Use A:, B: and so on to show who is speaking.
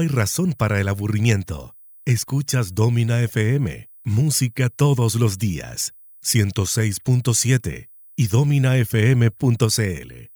A: hay razón para el aburrimiento. Escuchas Domina FM, música todos los días, 106.7 y dominafm.cl.